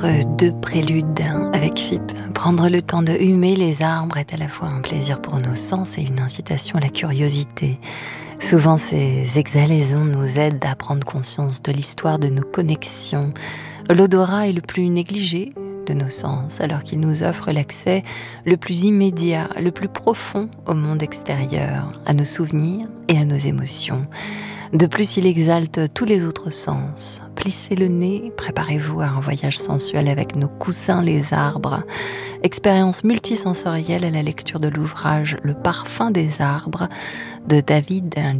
deux préludes avec Fipp. Prendre le temps de humer les arbres est à la fois un plaisir pour nos sens et une incitation à la curiosité. Souvent, ces exhalaisons nous aident à prendre conscience de l'histoire de nos connexions. L'odorat est le plus négligé de nos sens, alors qu'il nous offre l'accès le plus immédiat, le plus profond au monde extérieur, à nos souvenirs et à nos émotions. De plus, il exalte tous les autres sens. Plissez le nez, préparez-vous à un voyage sensuel avec nos coussins les arbres. Expérience multisensorielle à la lecture de l'ouvrage Le parfum des arbres de David